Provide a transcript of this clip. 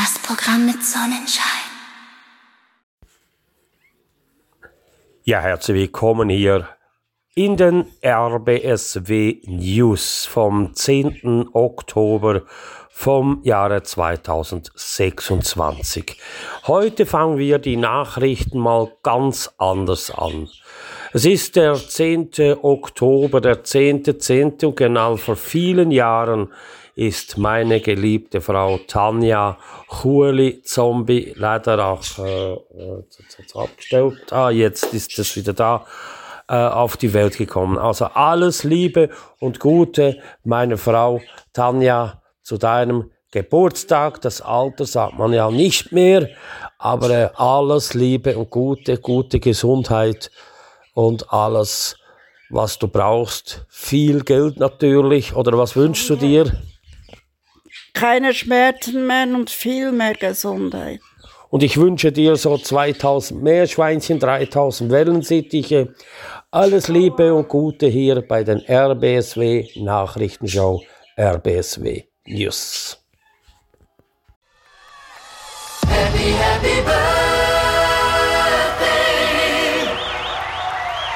Das Programm mit Sonnenschein. Ja, herzlich willkommen hier in den RBSW News vom 10. Oktober vom Jahre 2026. Heute fangen wir die Nachrichten mal ganz anders an. Es ist der 10. Oktober, der 10.10. und genau vor vielen Jahren ist meine geliebte Frau Tanja Chueli Zombie leider auch abgestellt. Jetzt ist es wieder da. Auf die Welt gekommen. Also alles Liebe und Gute, meine Frau Tanja, zu deinem Geburtstag. Das Alter sagt man ja nicht mehr, aber alles Liebe und gute Gesundheit und alles, was du brauchst. Viel Geld natürlich, oder was wünschst du dir? Keine Schmerzen mehr und viel mehr Gesundheit. Und ich wünsche dir so 2000 Meerschweinchen, 3000 Wellensittiche. Alles Liebe und Gute hier bei den RBSW Nachrichtenshow RBSW News. Happy birthday.